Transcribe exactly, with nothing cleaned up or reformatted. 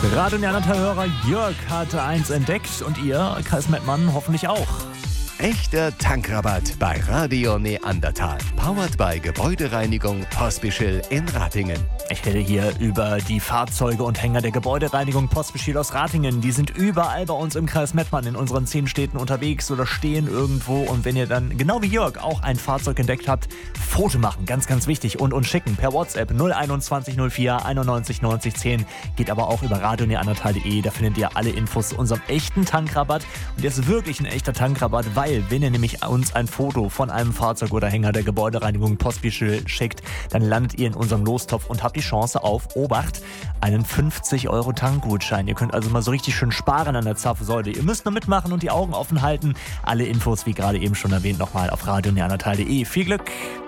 Radio Neandertal-Hörer Jörg hatte eins entdeckt und ihr, Kreis Mettmann, hoffentlich auch. Echter Tankrabatt bei Radio Neandertal. Powered by Gebäudereinigung Pospischl in Ratingen. Ich rede hier über die Fahrzeuge und Hänger der Gebäudereinigung Pospischl aus Ratingen. Die sind überall bei uns im Kreis Mettmann in unseren zehn Städten unterwegs oder stehen irgendwo. Und wenn ihr dann, genau wie Jörg, auch ein Fahrzeug entdeckt habt, Foto machen, ganz, ganz wichtig. Und uns schicken per WhatsApp null einundzwanzig null vier einundneunzig neunzig zehn. Geht aber auch über radio neandertal punkt de. Da findet ihr alle Infos zu unserem echten Tankrabatt. Und der ist wirklich ein echter Tankrabatt, weil wenn ihr nämlich uns ein Foto von einem Fahrzeug oder Hänger der Gebäudereinigung Pospischl schickt, dann landet ihr in unserem Lostopf und habt die Chance auf, Obacht, einen fünfzig Euro Tankgutschein. Ihr könnt also mal so richtig schön sparen an der Zapfsäule. Ihr müsst nur mitmachen und die Augen offen halten. Alle Infos, wie gerade eben schon erwähnt, nochmal auf radio neandertal punkt de. Viel Glück!